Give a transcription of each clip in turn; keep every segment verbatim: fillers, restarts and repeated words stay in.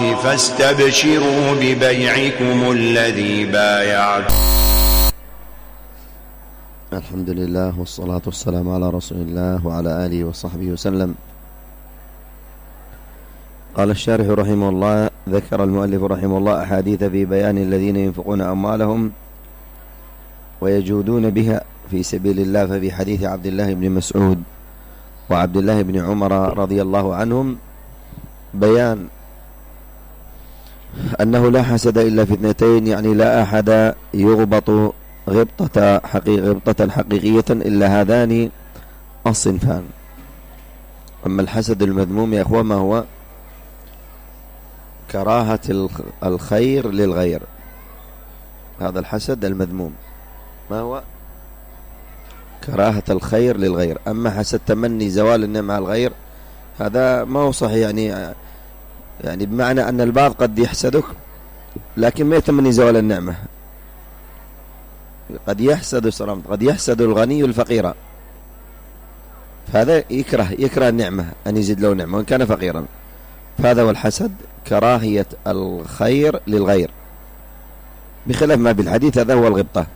الله فاستبشروا ببيعكم الذي بايعتم. الحمد لله والصلاة والسلام على رسول الله وعلى آله وصحبه وسلم. قال الشارح رحمه الله: ذكر المؤلف رحمه الله أحاديث في بيان الذين ينفقون أموالهم ويجودون بها في سبيل الله. ففي حديث عبد الله بن مسعود وعبد الله بن عمر رضي الله عنهم بيان أنه لا حسد إلا في اثنتين، يعني لا أحد يغبط غبطة, حقيق غبطة حقيقية إلا هذان الصنفان. أما الحسد المذموم يا أخوة ما هو؟ كراهة الخير للغير، هذا الحسد المذموم. ما هو؟ كراهة الخير للغير. أما حسد تمني زوال النعمة على الغير هذا ما هو صحيح، يعني يعني بمعنى أن البعض قد يحسدك لكن ما يتمني زوال النعمة. قد يحسد سلام قد يحسد الغني الفقير، فهذا يكره يكره النعمة أن يزيد له نعمة وإن كان فقيرا. فهذا هو الحسد، كراهية الخير للغير، بخلاف ما بالحديث هذا هو الغبطة.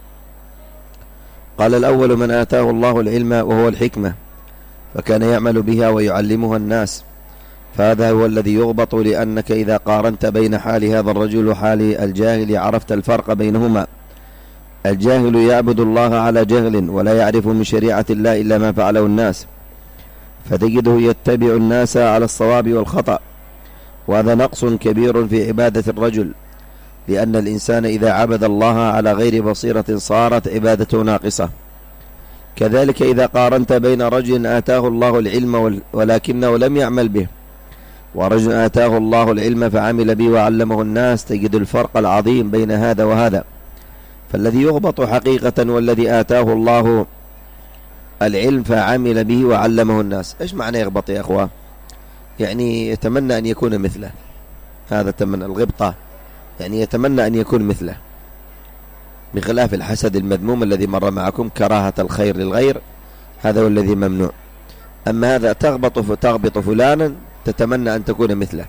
قال: الأول من آتاه الله العلم وهو الحكمة فكان يعمل بها ويعلمها الناس، فهذا هو الذي يغبط، لأنك إذا قارنت بين حال هذا الرجل وحال الجاهل عرفت الفرق بينهما. الجاهل يعبد الله على جهل ولا يعرف من شريعة الله إلا ما فعله الناس، فتجده يتبع الناس على الصواب والخطأ، وهذا نقص كبير في عبادة الرجل، لأن الإنسان إذا عبد الله على غير بصيرة صارت عبادته ناقصة. كذلك إذا قارنت بين رجل آتاه الله العلم ولكنه لم يعمل به ورجل آتاه الله العلم فعمل به وعلمه الناس، تجد الفرق العظيم بين هذا وهذا. فالذي يغبط حقيقة والذي آتاه الله العلم فعمل به وعلمه الناس. إيش معنى يغبط يا أخوة؟ يعني يتمنى أن يكون مثله، هذا تمنى الغبطة، يعني يتمنى أن يكون مثله، بخلاف الحسد المذموم الذي مر معكم، كراهة الخير للغير، هذا هو الذي ممنوع. أما هذا تغبط تغبط فلانا تتمنى أن تكون مثله.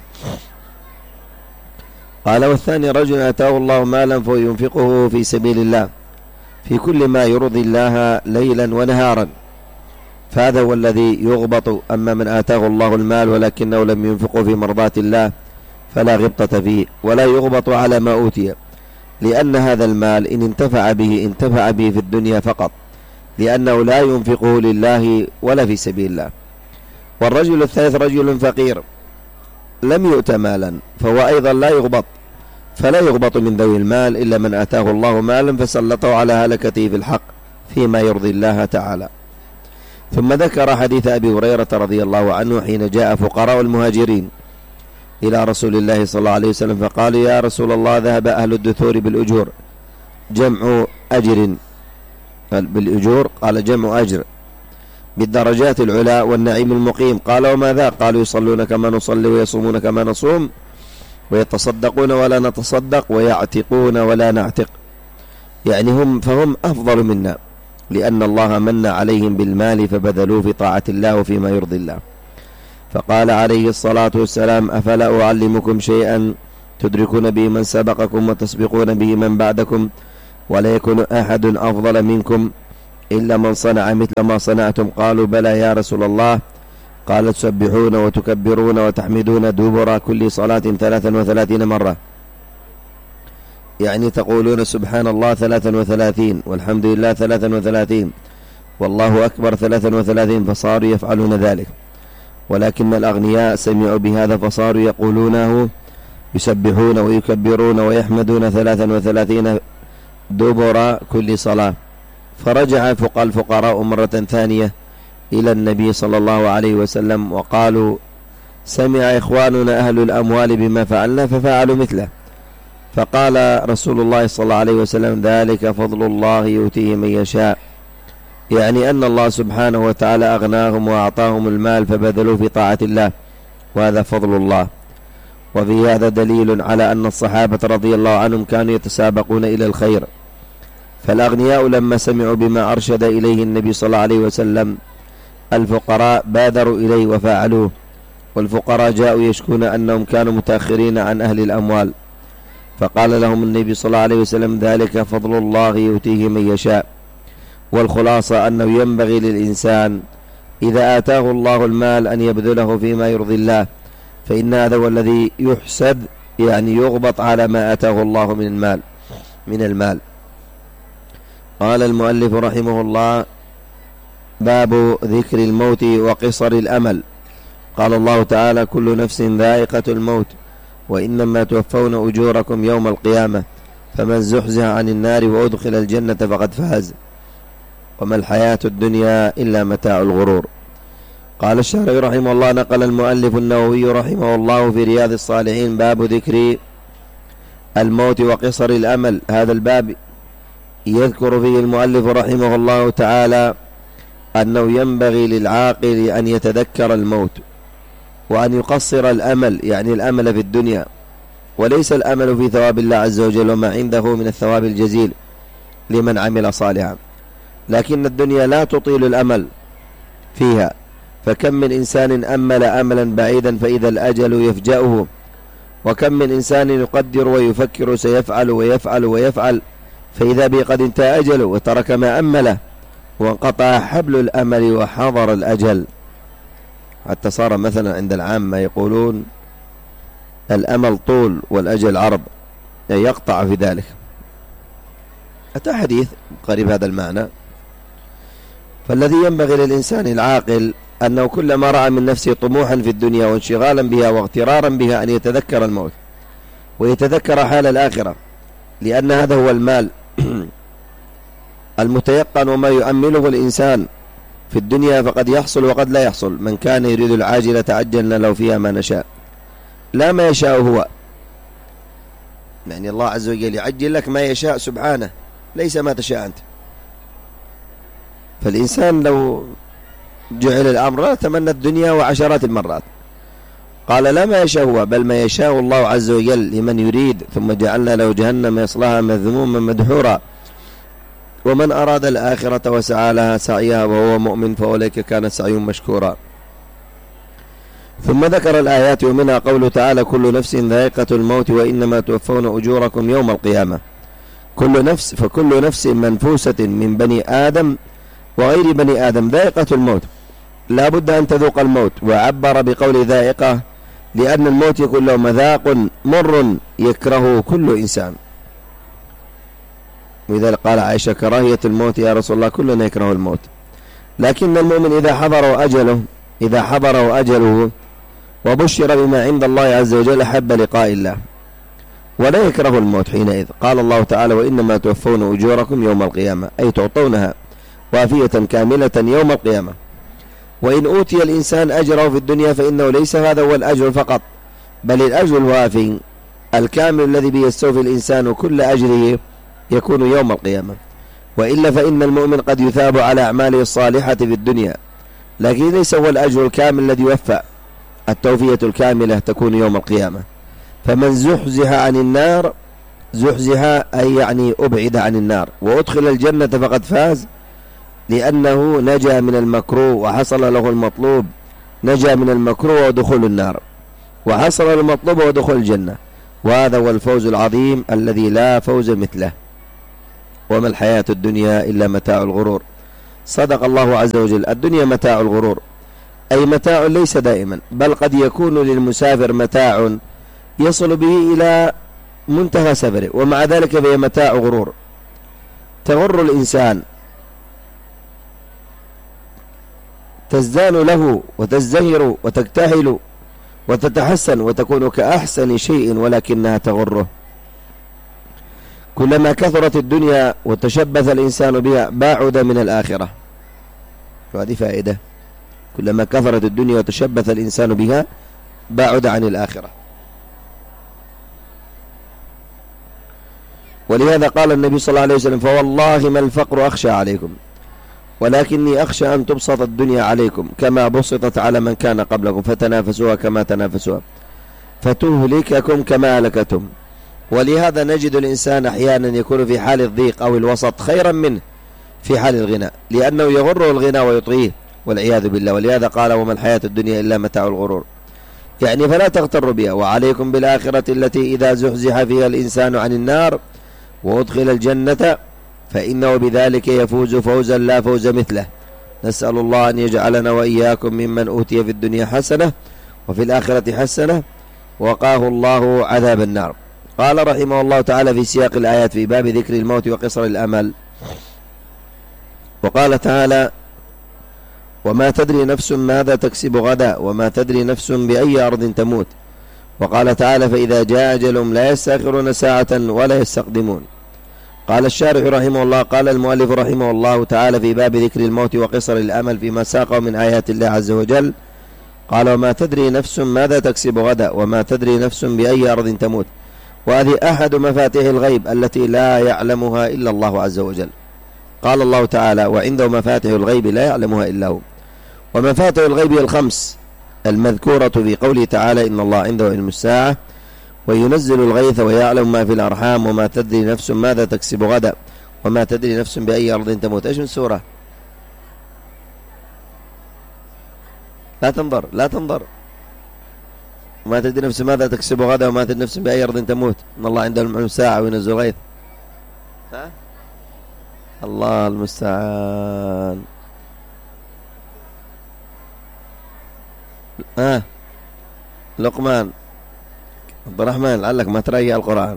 قال: والثاني رجل آتاه الله مالا فينفقه في سبيل الله في كل ما يرضي الله ليلا ونهارا، فهذا هو الذي يغبط. أما من آتاه الله المال ولكنه لم ينفقه في مرضاة الله فلا غبطة فيه ولا يغبط على ما أوتي، لأن هذا المال إن انتفع به انتفع به في الدنيا فقط، لأنه لا ينفقه لله ولا في سبيل الله. والرجل الثالث رجل فقير لم يؤت مالا فهو أيضا لا يغبط، فلا يغبط من ذوي المال إلا من آتاه الله مالا فسلطه على هلكته في الحق فيما يرضي الله تعالى. ثم ذكر حديث أبي هريرة رضي الله عنه حين جاء فقراء المهاجرين إلى رسول الله صلى الله عليه وسلم فقالوا: يا رسول الله ذهب أهل الدثور بالأجور، جمع أجر، بالأجور قال جمع أجر، بالدرجات العلا والنعيم المقيم. قال: وما ذا؟ قالوا: يصلون كما نصلي ويصومون كما نصوم ويتصدقون ولا نتصدق ويعتقون ولا نعتق، يعني هم فهم أفضل منا، لأن الله من عليهم بالمال فبذلوا في طاعة الله وفيما يرضي الله. فقال عليه الصلاة والسلام: أفلا أعلمكم شيئا تدركون به من سبقكم وتسبقون به من بعدكم، ولا يكون أحد أفضل منكم إلا من صنع مثل ما صنعتم؟ قالوا: بلى يا رسول الله. قال: تسبحون وتكبرون وتحمدون دبر كل صلاة ثلاثا وثلاثين مرة، يعني تقولون سبحان الله ثلاثا وثلاثين والحمد لله ثلاثا وثلاثين والله أكبر ثلاثا وثلاثين، فصاروا يفعلون ذلك. ولكن الأغنياء سمعوا بهذا فصاروا يقولونه، يسبحون ويكبرون ويحمدون ثلاثا وثلاثين دبر كل صلاة. فرجع فقال الفقراء مرة ثانية إلى النبي صلى الله عليه وسلم وقالوا: سمع إخواننا أهل الأموال بما فعلنا ففعلوا مثله. فقال رسول الله صلى الله عليه وسلم: ذلك فضل الله يؤتيه من يشاء، يعني أن الله سبحانه وتعالى أغناهم وأعطاهم المال فبذلوا في طاعة الله، وهذا فضل الله. وفي هذا دليل على أن الصحابة رضي الله عنهم كانوا يتسابقون إلى الخير، فالأغنياء لما سمعوا بما أرشد إليه النبي صلى الله عليه وسلم الفقراء بادروا إليه وفعلوه، والفقراء جاءوا يشكون أنهم كانوا متأخرين عن أهل الأموال، فقال لهم النبي صلى الله عليه وسلم: ذلك فضل الله يؤتيه من يشاء. والخلاصة أنه ينبغي للإنسان إذا آتاه الله المال أن يبذله فيما يرضي الله، فإن هذا هو الذي يحسد، يعني يغبط على ما آتاه الله من المال من المال قال المؤلف رحمه الله: باب ذكر الموت وقصر الأمل. قال الله تعالى: كل نفس ذائقة الموت وإنما توفون أجوركم يوم القيامة فمن زحزح عن النار وأدخل الجنة فقد فاز وما الحياة الدنيا إلا متاع الغرور. قال الشافعي رحمه الله: نقل المؤلف النووي رحمه الله في رياض الصالحين باب ذكر الموت وقصر الأمل. هذا الباب يذكر فيه المؤلف رحمه الله تعالى أنه ينبغي للعاقل أن يتذكر الموت وأن يقصر الأمل، يعني الأمل في الدنيا، وليس الأمل في ثواب الله عز وجل وما عنده من الثواب الجزيل لمن عمل صالحا، لكن الدنيا لا تطيل الأمل فيها، فكم من إنسان أمل أملا بعيدا فإذا الأجل يفجأه، وكم من إنسان يقدر ويفكر سيفعل ويفعل ويفعل فإذا به قد انتهى أجله وترك ما أمله وانقطع حبل الأمل وحضر الأجل، حتى صار مثلا عند العامة يقولون الأمل طول والأجل عرض، يعني يقطع في ذلك. أتى حديث قريب هذا المعنى. فالذي ينبغي للإنسان العاقل أنه كلما رأى من نفسه طموحا في الدنيا وانشغالا بها واغترارا بها أن يتذكر الموت ويتذكر حال الآخرة، لأن هذا هو المال المتيقن، وما يؤمله الإنسان في الدنيا فقد يحصل وقد لا يحصل. من كان يريد العاجلة عجلنا له فيها ما نشاء، لا ما يشاء هو، يعني الله عز وجل يعجل لك ما يشاء سبحانه، ليس ما تشاء أنت. فالإنسان لو جعل الأمر تمنى الدنيا وعشرات المرات. قال لا ما يشاء هو، بل ما يشاء الله عز وجل لمن يريد. ثم جعلنا له جهنم يصلاها مذموما مدحورا ومن أراد الآخرة وسعى لها سعيها وهو مؤمن فأولئك كان سعيهم مشكورا. ثم ذكر الآيات ومنها قوله تعالى: كل نفس ذائقة الموت وإنما توفون أجوركم يوم القيامة. كل نفس، فكل نفس منفوسة من بني آدم وغير بني آدم ذائقة الموت، لا بد أن تذوق الموت. وعبر بقول ذائقة لأن الموت يكون له مذاق مر يكرهه كل إنسان، ولذلك قال عائشة: كراهية الموت يا رسول الله كلنا يكره الموت، لكن المؤمن إذا حضره أجله إذا حضره أجله وبشر بما عند الله عز وجل أحب لقاء الله ولا يكره الموت حينئذ. قال الله تعالى: وإنما توفون أجوركم يوم القيامة، أي تعطونها وافية كاملة يوم القيامة. وإن أوتي الإنسان أجره في الدنيا فإنه ليس هذا هو الأجر فقط، بل الأجر الوافي الكامل الذي بيستوفي الإنسان كل أجره يكون يوم القيامة. وإلا فإن المؤمن قد يثاب على أعماله الصالحة في الدنيا، لكن ليس هو الأجر الكامل الذي يوفى، التوفية الكاملة تكون يوم القيامة. فمن زحزح عن النار، زحزح أي يعني أبعد عن النار، وأدخل الجنة فقد فاز، لأنه نجا من المكروه وحصل له المطلوب. نجا من المكروه ودخول النار، وحصل المطلوب ودخول الجنة، وهذا هو الفوز العظيم الذي لا فوز مثله. وما الحياة الدنيا إلا متاع الغرور. صدق الله عز وجل، الدنيا متاع الغرور، أي متاع ليس دائما، بل قد يكون للمسافر متاع يصل به إلى منتهى سفره، ومع ذلك فهي متاع غرور تغر الإنسان، تزدان له وتزدهر وتكتحل وتتحسن وتكون كأحسن شيء، ولكنها تغره. كلما كثرت الدنيا وتشبث الإنسان بها بعد من الآخرة، وهذه فائدة. كلما كثرت الدنيا وتشبث الإنسان بها بعد عن الآخرة. ولهذا قال النبي صلى الله عليه وسلم: فوالله ما الفقر أخشى عليكم ولكني أخشى أن تبسط الدنيا عليكم كما بسطت على من كان قبلكم فتنافسوها كما تنافسوها فتهلككم كما هلكتم. ولهذا نجد الإنسان أحيانا يكون في حال الضيق أو الوسط خيرا منه في حال الغنى، لأنه يغره الغنى ويطغيه والعياذ بالله. ولهذا قال: وما الحياة الدنيا إلا متاع الغرور. يعني فلا تغتروا بها. وعليكم بالآخرة التي إذا زحزح فيها الإنسان عن النار وأدخل الجنة فإنه بذلك يفوز فوزا لا فوز مثله. نسأل الله أن يجعلنا وإياكم ممن أوتي في الدنيا حسنة وفي الآخرة حسنة وقاه الله عذاب النار. قال رحمه الله تعالى في سياق الآيات في باب ذكر الموت وقصر الأمل، وقال تعالى: وما تدري نفس ماذا تكسب غدا وما تدري نفس بأي أرض تموت. وقال تعالى: فإذا جاء أجلهم لا يستأخرون ساعة ولا يستقدمون. قال الشارح رحمه الله: قال المؤلف رحمه الله تعالى في باب ذكر الموت وقصر الأمل فيما ساقه من آيات الله عز وجل، قال: وما تدري نفس ماذا تكسب غدا وما تدري نفس بأي أرض تموت. وهذه أحد مفاتيح الغيب التي لا يعلمها إلا الله عز وجل. قال الله تعالى: وعنده مفاتيح الغيب لا يعلمها إلا هو. ومفاتيح الغيب الخمس المذكورة في قوله تعالى: إن الله عنده علم الساعة وينزل الغيث ويعلم ما في الأرحام وما تدري نفس ماذا تكسب غدا وما تدري نفس بأي أرض تموت. إيش من سورة؟ لا تنظر لا تنظر وما تدري نفس ماذا تكسب غدا وما تدري نفس بأي أرض تموت. إن الله عنده علم الساعة وينزل الغيث. ها؟ الله المستعان. آه لقمان عبد الرحمن لعلك ما ترجع القرآن.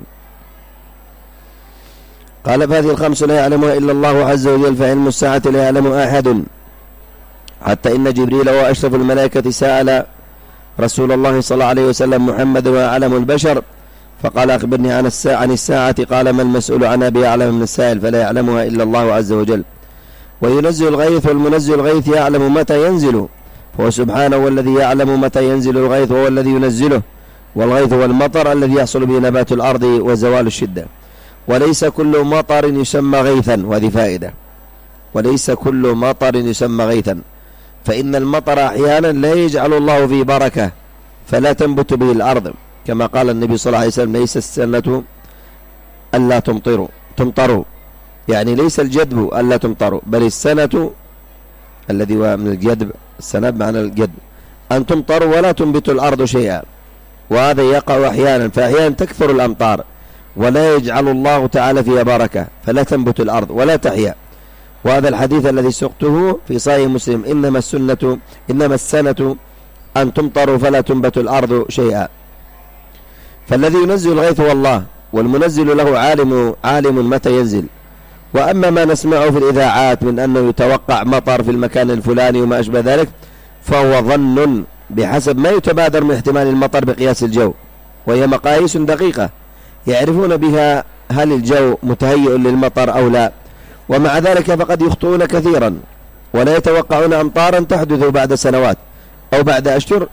قال: فهذه الخمس لا يعلمها إلا الله عز وجل، فعلم الساعة لا يعلمها أحد، حتى إن جبريل هو أشرف الملائكة سأل رسول الله صلى الله عليه وسلم: محمد وأعلم البشر، فقال: أخبرني عن الساعة عن الساعة قال: ما المسؤول عنها بأعلم من السائل، فلا يعلمها إلا الله عز وجل. وينزل الغيث، والمنزل الغيث يعلم متى ينزل، فهو سبحانه هو الذي يعلم متى ينزل الغيث وهو الذي ينزله. والغيث هو المطر الذي يحصل به نبات الأرض وزوال الشدة. وليس كل مطر يسمى غيثا، وهذه فائدة، وليس كل مطر يسمى غيثا، فإن المطر أحيانا لا يجعل الله فيه بركة فلا تنبت به الأرض، كما قال النبي صلى الله عليه وسلم: ليس السنة ألا تمطروا تمطروا، يعني ليس الجدب ألا تمطروا، بل السنة الذي هو من الجدب، السنة بمعنى الجدب، أن تمطروا ولا تنبت الأرض شيئا. وهذا يقع أحيانا، فأحيانا تكثر الأمطار ولا يجعل الله تعالى فيها بركة فلا تنبت الأرض ولا تحيا. وهذا الحديث الذي سقته في صحيح مسلم: إنما السنة إنما السنة أن تمطروا فلا تنبت الأرض شيئا. فالذي ينزل الغيث هو الله، والمنزل له عالم عالم متى ينزل. وأما ما نسمعه في الإذاعات من أنه يتوقع مطر في المكان الفلاني وما أشبه ذلك، فهو ظن بحسب ما يتبادر من احتمال المطر بقياس الجو، وهي مقاييس دقيقة يعرفون بها هل الجو متهيئ للمطر أو لا. ومع ذلك فقد يخطئون كثيرا ولا يتوقعون أمطارا تحدث بعد سنوات أو بعد أشهر.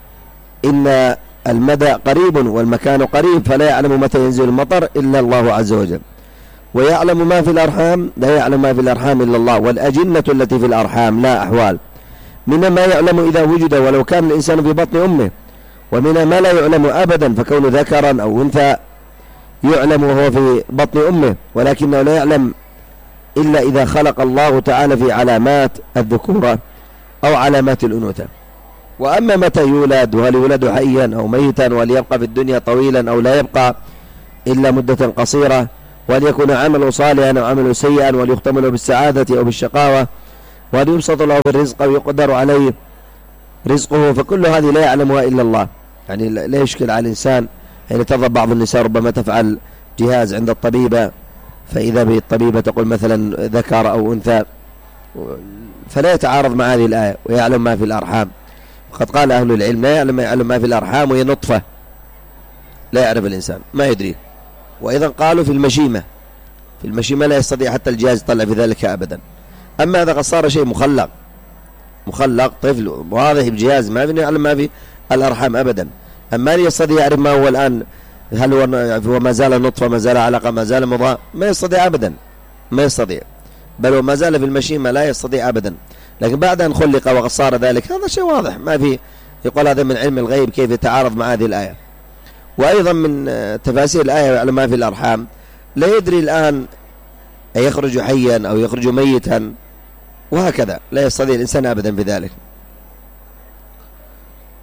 إن المدى قريب والمكان قريب، فلا يعلم متى ينزل المطر إلا الله عز وجل. ويعلم ما في الأرحام، لا يعلم ما في الأرحام إلا الله. والأجنة التي في الأرحام لا أحوال، من ما يعلم إذا وجد ولو كان الإنسان في بطن أمه، ومن ما لا يعلم أبدا، فكون ذكرا أو أنثى يعلم وهو في بطن أمه، ولكنه لا يعلم إلا إذا خلق الله تعالى في علامات الذكورة أو علامات الأنوثة. وأما متى يولد، وهل يولد حيا أو ميتا، وهل يبقى في الدنيا طويلا أو لا يبقى إلا مدة قصيرة، وهل يكون عمله صالحا أو عمله سيئا، وهل يختم له بالسعادة أو بالشقاوة، وهل يبسط له بالرزق أو يقدر عليه رزقه، فكل هذه لا يعلمها إلا الله. يعني لا يشكل على الإنسان. يعني تضرب بعض النساء ربما تفعل جهاز عند الطبيبة، فإذا بالطبيبة تقول مثلا ذكر أو أنثى، فلا يتعارض مع هذه الآية: ويعلم ما في الأرحام. وقد قال أهل العلم: لا يعلم ما يعلم ما في الأرحام، وهي نطفة لا يعرف الإنسان ما يدري. وإذا قالوا في المشيمة، في المشيمة لا يستطيع حتى الجهاز يطلع في ذلك أبدا. أما هذا قد صار شيء مخلق مخلق طفل واضح بجهاز، ما في يعلم ما في الأرحام أبدا. أما يستطيع يعرف ما هو الآن، هل هو ما زال نطفة، ما زال علقة، ما زال مضغة، ما يستطيع أبدا، ما يستطيع، بل وما زال في المشيمة لا يستطيع أبدا. لكن بعد أن خلق وقد صار ذلك، هذا شيء واضح ما في. يقول هذا من علم الغيب كيف يتعارض مع هذه الآية. وأيضا من تفاسير الآية: ويعلم ما في الأرحام، لا يدري الآن يخرج حيا أو يخرج ميتا، وهكذا لا يستطيع الإنسان أبدا في ذلك.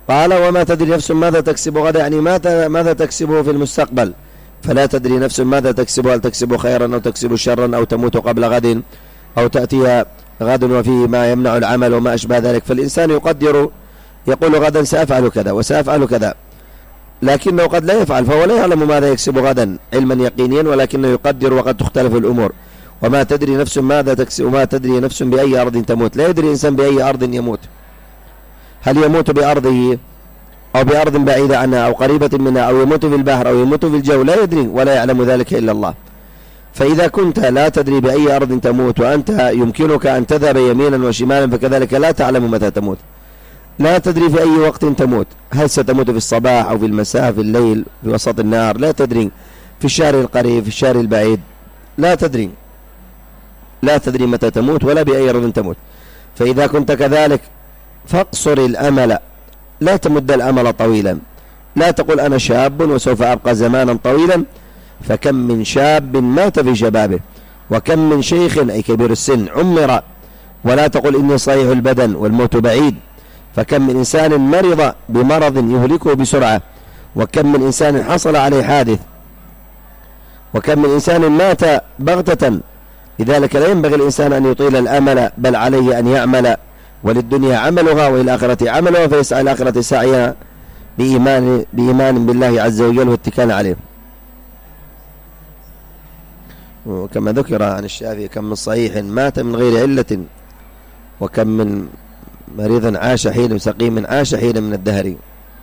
قال وما تدري نفس ماذا تكسب غدا، يعني ماذا تكسبه في المستقبل، فلا تدري نفس ماذا تكسب، هل تكسب خيرا أو تكسب شرا أو تموت قبل غد أو تأتي غد وفيه ما يمنع العمل وما أشبه ذلك. فالإنسان يقدر يقول غدا سأفعل كذا وسأفعل كذا، لكنه قد لا يفعل، فهو لا يعلم ماذا يكسب غدا علما يقينيا، ولكنه يقدر وقد تختلف الأمور. وما تدري نفس ماذا تكسب وما تدري نفس بأي أرض تموت، لا يدري الإنسان بأي أرض يموت، هل يموت بأرضه أو بأرض بعيدة عنها أو قريبة منها أو يموت في البحر أو يموت في الجو، لا يدري ولا يعلم ذلك إلا الله. فإذا كنت لا تدري بأي أرض تموت وأنت يمكنك أن تذهب يمينا وشمالا، فكذلك لا تعلم متى تموت، لا تدري في أي وقت تموت، هل ستموت في الصباح أو في المساء في الليل في وسط النهار، لا تدري، في الشهر القريب في الشهر البعيد، لا تدري لا تدري متى تموت ولا بأي أرض تموت. فإذا كنت كذلك فاقصر الأمل، لا تمد الأمل طويلا، لا تقول أنا شاب وسوف أبقى زمانا طويلا، فكم من شاب مات في شبابه وكم من شيخ أي كبير السن عمر، ولا تقول إني صحيح البدن والموت بعيد، فكم من إنسان مرض بمرض يهلكه بسرعة، وكم من إنسان حصل عليه حادث، وكم من إنسان مات بغتة. لذلك لا ينبغي الإنسان أن يطيل الأمل، بل عليه أن يعمل، وللدنيا عملها والآخرة عملها، فيسعى الآخرة سعيها بإيمان, بإيمان بالله عز وجل واتكال عليه. وكما ذكر عن الشافعي كم من صحيح مات من غير علة، وكم من مريض عاش حين سقيم عاش حين من الدهر.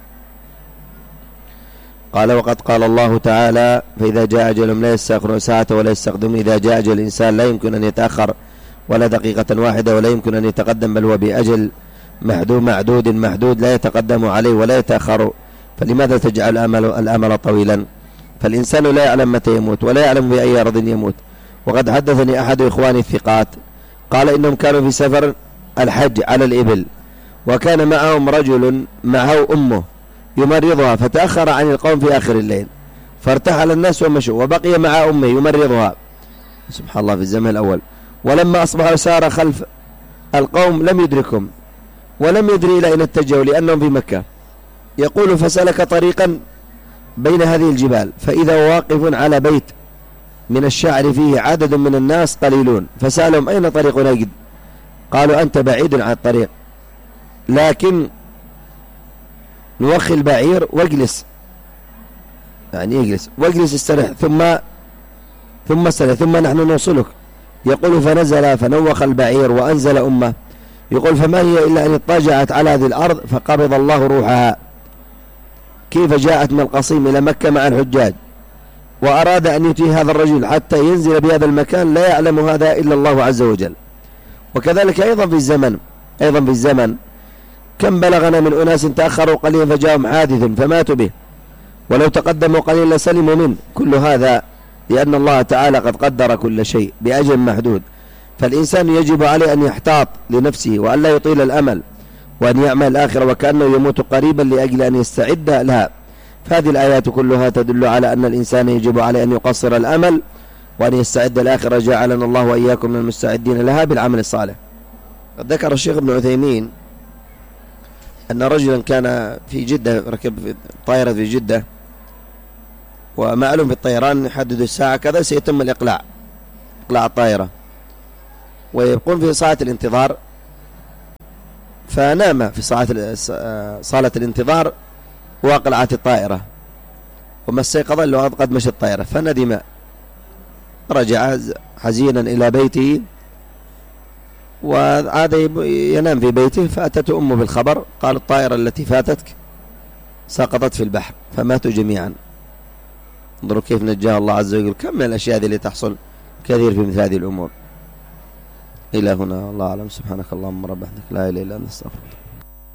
قال وقد قال الله تعالى فإذا جاء أجلهم لا يستأخرون ساعة ولا يستقدمون. إذا جاء أجل الإنسان لا يمكن أن يتأخر ولا دقيقة واحدة، ولا يمكن أن يتقدم، بل هو بأجل محدود معدود محدود لا يتقدم عليه ولا يتأخر. فلماذا تجعل الأمل, الأمل طويلا؟ فالإنسان لا يعلم متى يموت ولا يعلم بأي أرض يموت. وقد حدثني أحد إخواني الثقات قال إنهم كانوا في سفر الحج على الإبل، وكان معهم رجل معه أمه يمرضها، فتأخر عن القوم في آخر الليل، فارتحل الناس ومشوا، وبقي مع أمه يمرضها، سبحان الله في الزمن الأول. ولما أصبح سار خلف القوم لم يدركهم ولم يدري إلى أين اتجهوا لأنهم في مكة. يقول فسلك طريقا بين هذه الجبال، فإذا واقف على بيت من الشعر فيه عدد من الناس قليلون، فسألهم أين طريق نجد؟ قالوا أنت بعيد عن الطريق، لكن نوخي البعير واجلس، يعني يجلس واجلس استرح، ثم ثم استرح ثم نحن نوصلك. يقول فنزل فنوخ البعير وأنزل أمه. يقول فما هي إلا أن اضطجعت على هذه الأرض فقبض الله روحها. كيف جاءت من القصيم إلى مكة مع الحجاج، وأراد أن يتي هذا الرجل حتى ينزل بهذا المكان، لا يعلم هذا إلا الله عز وجل. وكذلك أيضا في الزمن أيضا في الزمن كم بلغنا من أناس تأخروا قليلا فجاءهم حادث فماتوا به، ولو تقدموا قليلا لسلموا منه. كل هذا لأن الله تعالى قد قدر كل شيء بأجل محدود. فالإنسان يجب عليه أن يحتاط لنفسه وأن لا يطيل الأمل، وأن يعمل الآخرة وكأنه يموت قريبا لأجل أن يستعد لها. فهذه الآيات كلها تدل على أن الإنسان يجب عليه أن يقصر الأمل وأن يستعد الآخرة. جعلنا الله وإياكم من المستعدين لها بالعمل الصالح. قد ذكر الشيخ ابن عثيمين أن رجلا كان في جدة، ركب طائرة في جدة، ومعلوم في الطيران يحدد الساعة كذا سيتم الإقلاع إقلاع الطائرة، ويقوم في ساعة الانتظار، فنام في ساعة صالة الانتظار وأقلعت الطائرة، وما استيقظ إلا قد مشت الطائرة، فندم، رجع حزينا إلى بيته، وعاد ينام في بيته، فأتته أمه بالخبر، قال الطائرة التي فاتتك سقطت في البحر فماتوا جميعا. انظروا كيف نجاه الله عز وجل. كم من الأشياء اللي تحصل كثير في مثل هذه الأمور. إلى هنا الله أعلم. سبحانك اللهم رب حمدك لا إله إلا أنت أستغفرك.